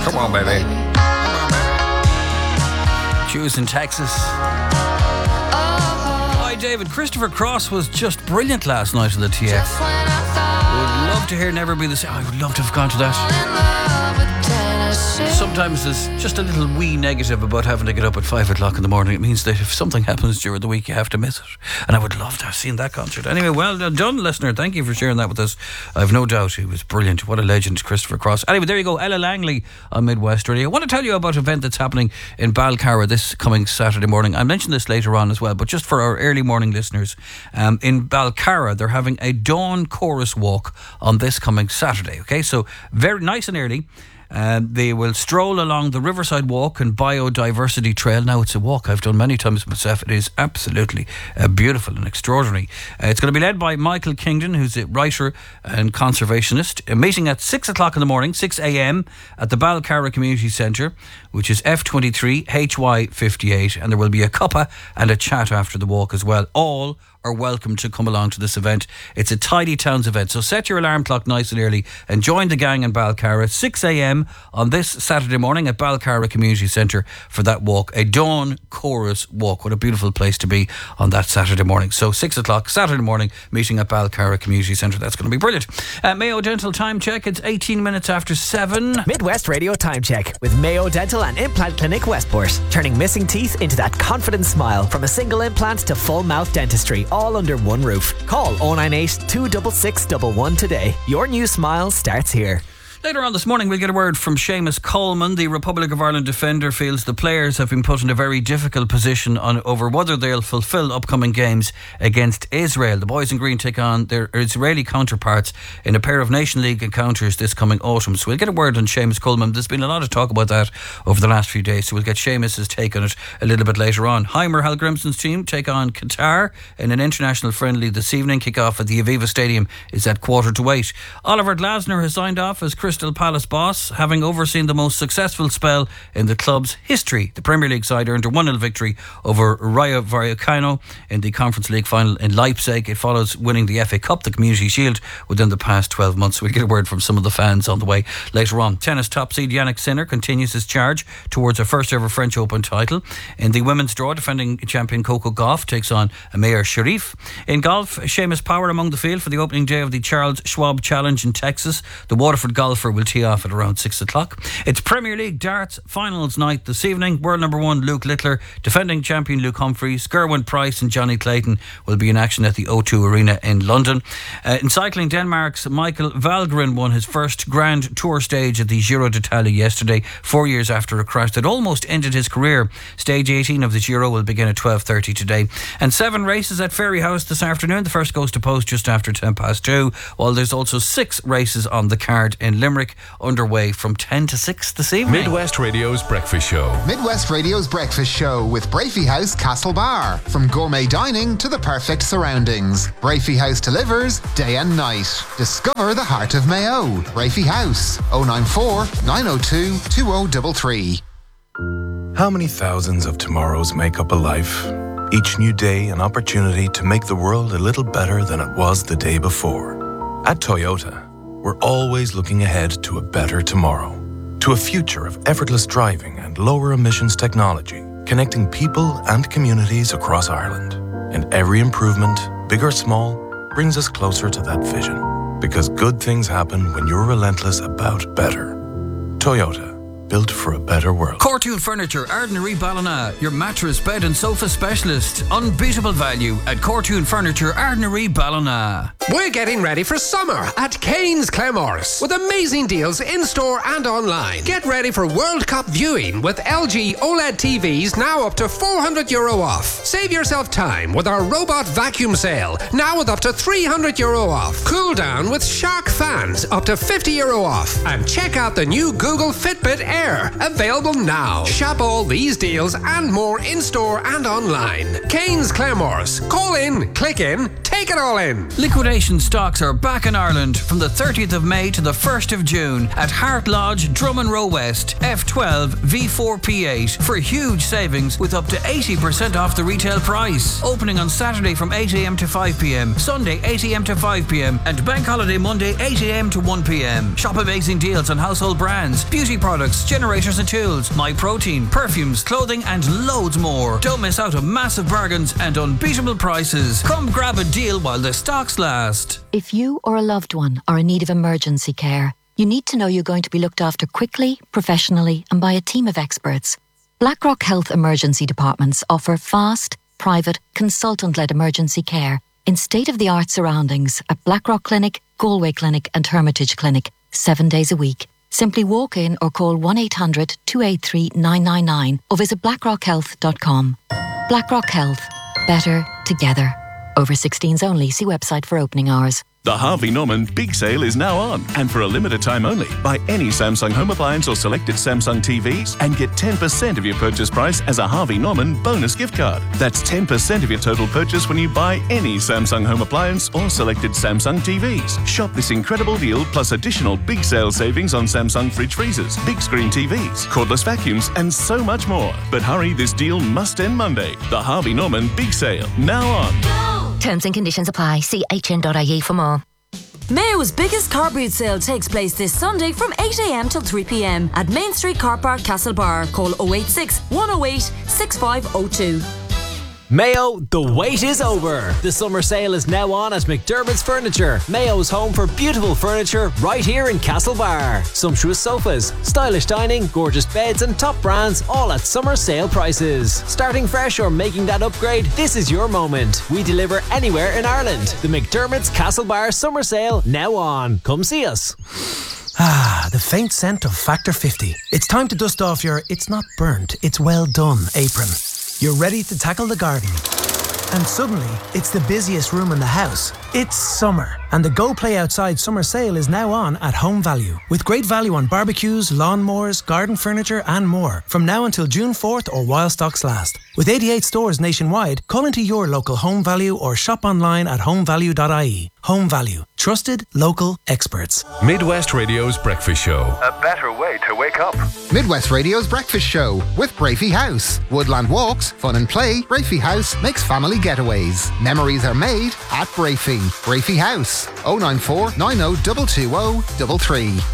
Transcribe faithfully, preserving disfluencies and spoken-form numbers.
Come on, baby. Come on, baby. Shoes in Texas. Hi, David. Christopher Cross was just brilliant last night on the T X. Would love to hear Never Be the Same. I would love to have gone to that. Sometimes there's just a little wee negative about having to get up at five o'clock in the morning. It means that if something happens during the week, you have to miss it. And I would love to have seen that concert. Anyway, well done, listener. Thank you for sharing that with us. I've no doubt he was brilliant. What a legend, Christopher Cross. Anyway, there you go. Ella Langley on Midwest Radio. I want to tell you about an event that's happening in Balcarra this coming Saturday morning. I'll mention this later on as well, but just for our early morning listeners, um, in Balcarra, they're having a dawn chorus walk on this coming Saturday. Okay, so very nice and early. Uh, they will stroll along the Riverside Walk and Biodiversity Trail. Now, it's a walk I've done many times myself. It is absolutely uh, beautiful and extraordinary. Uh, it's going to be led by Michael Kingdon, who's a writer and conservationist. A meeting at six o'clock in the morning, six a.m. at the Balcarra Community Centre, which is F twenty-three H Y fifty-eight. And there will be a cuppa and a chat after the walk as well. All are welcome to come along to this event. It's a Tidy Towns event, so set your alarm clock nice and early and join the gang in Balcarra at six a.m. on this Saturday morning at Balcarra Community Centre for that walk, a dawn chorus walk. What a beautiful place to be on that Saturday morning. So six o'clock Saturday morning, meeting at Balcarra Community Centre. That's going to be brilliant. Uh, Mayo Dental time check. It's eighteen minutes after seven. Midwest Radio time check with Mayo Dental and Implant Clinic Westport, turning missing teeth into that confident smile. From a single implant to full mouth dentistry, all under one roof. Call oh nine eight, two six six one one today. Your new smile starts here. Later on this morning, we'll get a word from Seamus Coleman. The Republic of Ireland defender feels the players have been put in a very difficult position on over whether they'll fulfil upcoming games against Israel. The boys in green take on their Israeli counterparts in a pair of Nation League encounters this coming autumn. So we'll get a word on Seamus Coleman. There's been a lot of talk about that over the last few days, so we'll get Seamus's take on it a little bit later on. Heimer Hallgrimsson's team take on Qatar in an international friendly this evening. Kick-off at the Aviva Stadium is at quarter to eight. Oliver Glasner has signed off as Crystal Palace boss, having overseen the most successful spell in the club's history. The Premier League side earned a one nil victory over Rayo Vallecano in the Conference League final in Leipzig. It follows winning the F A Cup, the Community Shield, within the past twelve months. We'll get a word from some of the fans on the way later on. Tennis top seed Yannick Sinner continues his charge towards a first ever French Open title. In the women's draw, defending champion Coco Gauff takes on Amir Sharif. In golf, Seamus Power among the field for the opening day of the Charles Schwab Challenge in Texas. The Waterford golfer will tee off at around six o'clock. It's Premier League darts finals night this evening. World number one Luke Littler, defending champion Luke Humphries, Gerwyn Price and Johnny Clayton will be in action at the O two Arena in London. Uh, in cycling, Denmark's Michael Valgren won his first Grand Tour stage at the Giro d'Italia yesterday, four years after a crash that almost ended his career. Stage eighteen of the Giro will begin at twelve thirty today. And seven races at Ferryhouse this afternoon. The first goes to post just after ten past two, while there's also six races on the card in Limerick, underway from ten to six this evening. Midwest Radio's Breakfast Show. Midwest Radio's Breakfast Show with Brafey House Castlebar. From gourmet dining to the perfect surroundings, Brafey House delivers day and night. Discover the heart of Mayo. Brafey House, oh nine four, nine oh two, two oh three three. How many thousands of tomorrows make up a life? Each new day an opportunity to make the world a little better than it was the day before. At Toyota, we're always looking ahead to a better tomorrow, to a future of effortless driving and lower emissions technology, connecting people and communities across Ireland. And every improvement, big or small, brings us closer to that vision. Because good things happen when you're relentless about better. Toyota. Built for a better world. Cortoon Furniture, Ardnary Ballina, your mattress, bed and sofa specialist. Unbeatable value at Cortoon Furniture, Ardnary Ballina. We're getting ready for summer at Kane's Claremorris with amazing deals in-store and online. Get ready for World Cup viewing with L G OLED T Vs now up to four hundred euro off. Save yourself time with our robot vacuum sale, now with up to three hundred euro off. Cool down with Shark fans, up to fifty euro off. And check out the new Google Fitbit Air. Available now. Shop all these deals and more in-store and online. Kane's Claremorris. Call in, click in, take Take it all in. Liquidation stocks are back in Ireland from the thirtieth of May to the first of June at Hart Lodge, Drummond Row West, F twelve V four P eight for huge savings with up to eighty percent off the retail price. Opening on Saturday from eight a m to five p m, Sunday eight a m to five p m and Bank Holiday Monday eight a m to one p m. Shop amazing deals on household brands, beauty products, generators and tools, My Protein, perfumes, clothing and loads more. Don't miss out on massive bargains and unbeatable prices. Come grab a deal while the stocks last. If you or a loved one are in need of emergency care, you need to know you're going to be looked after quickly, professionally and by a team of experts. BlackRock Health Emergency Departments offer fast, private, consultant-led emergency care in state-of-the-art surroundings at Blackrock Clinic, Galway Clinic and Hermitage Clinic, seven days a week. Simply walk in or call one eight hundred two eight three nine nine nine or visit blackrock health dot com. BlackRock Health. Better together. Over sixteens only. See website for opening hours. The Harvey Norman Big Sale is now on, and for a limited time only. Buy any Samsung home appliance or selected Samsung T Vs and get ten percent of your purchase price as a Harvey Norman bonus gift card. That's ten percent of your total purchase when you buy any Samsung home appliance or selected Samsung T Vs. Shop this incredible deal plus additional big sale savings on Samsung fridge freezers, big screen T Vs, cordless vacuums and so much more. But hurry, this deal must end Monday. The Harvey Norman Big Sale, now on. Terms and conditions apply. See h n dot i e for more. Mayo's biggest car boot sale takes place this Sunday from eight a m till three p m at Main Street Car Park, Castlebar. Call oh eight six, one oh eight, six five oh two. Mayo, the wait is over. The summer sale is now on at McDermott's Furniture, Mayo's home for beautiful furniture right here in Castlebar. Sumptuous sofas, stylish dining, gorgeous beds and top brands all at summer sale prices. Starting fresh or making that upgrade, this is your moment. We deliver anywhere in Ireland. The McDermott's Castlebar summer sale now on. Come see us. Ah, the faint scent of Factor fifty. It's time to dust off your "it's not burnt, it's well done" apron. You're ready to tackle the garden. And suddenly, it's the busiest room in the house. It's summer. And the Go Play Outside summer sale is now on at Home Value. With great value on barbecues, lawnmowers, garden furniture and more. From now until June fourth or while stocks last. With eighty-eight stores nationwide, call into your local Home Value or shop online at home value dot i e. Home Value. Trusted, local experts. Midwest Radio's Breakfast Show. A better way to wake up. Midwest Radio's Breakfast Show with Brafey House. Woodland walks, fun and play. Brafey House makes family getaways. Memories are made at Brafey. Brafey House. oh nine four, nine oh two two oh three three.